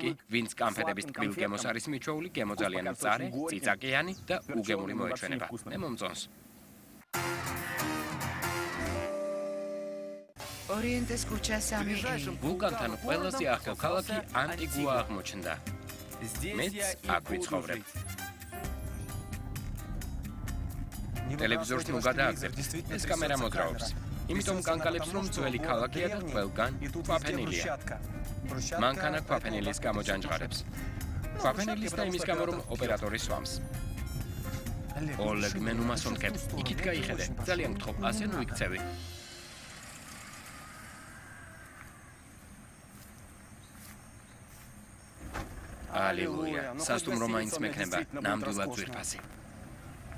კი, ვინც კამფეტების ტკბილ გემოს არის მიჩვეული, გემო ძალიან მწარე, წიწაკიანი და უგემური მოეჩვენება. მე მომწონს. ორიენტეს ქუჩა 3. ვულკანთან ყველაზე ახლო ქალაქი ანტიგუა აღმოჩნდა. მეც აქ ვიცხოვრებ. ტელევიზორს ნუ გადააგზავნეთ. ეს კამერა მოძრაობს. იმიტომ კანკალებს რომ ძველი ქალაქია და ყველგან ქვაფენილია. მანქანა ქვაფენილის გამოჯანჯღარებს. ქვაფენილის და იმის გამო რომ ოპერატორი სვამს. ოლეგ მე ნუ მასონკებ. იქით გაიხედე. ძალიან გთხოვ, ასე ნუ იქცევი. ალილუია. სასტუმრო მაინც მექნება. ნამდვილად ძვირფასი.